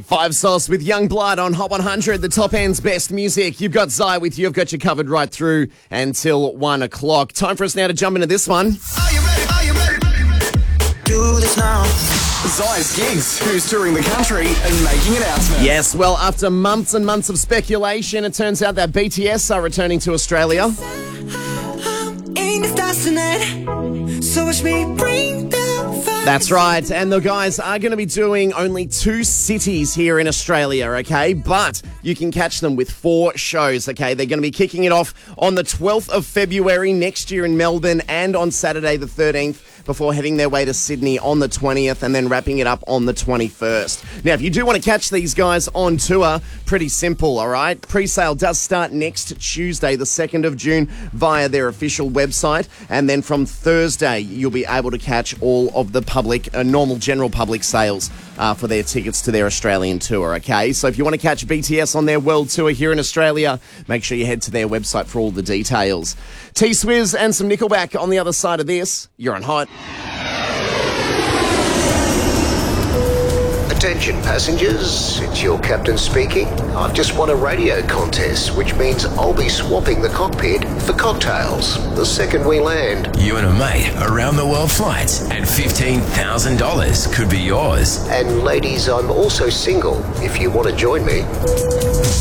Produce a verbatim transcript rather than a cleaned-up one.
Five Sauce with Young Blood on Hot one hundred, the top end's best music. You've got Zai with you. I've got you covered right through until one o'clock. Time for us now to jump into this one. Are you ready? Are you ready? Do this now. Zai's gigs, who's touring the country and making announcements. Yes, well, after months and months of speculation, it turns out that B T S are returning to Australia. That's right, and the guys are going to be doing only two cities here in Australia, okay? But you can catch them with four shows, okay? They're going to be kicking it off on the twelfth of February next year in Melbourne and on Saturday the thirteenth before heading their way to Sydney on the twentieth and then wrapping it up on the twenty-first. Now, if you do want to catch these guys on tour, pretty simple, all right? Pre-sale does start next Tuesday, the second of June, via their official website, and then from Thursday, you'll be able to catch all of the public, uh, normal general public sales uh, for their tickets to their Australian tour, okay? So if you want to catch B T S on their world tour here in Australia, make sure you head to their website for all the details. T-Swizz and some Nickelback on the other side of this. You're on Hot. Attention passengers, it's your captain speaking. I've just won a radio contest, which means I'll be swapping the cockpit for cocktails the second we land. You and a mate around the world flights and fifteen thousand dollars could be yours. And ladies, I'm also single if you want to join me.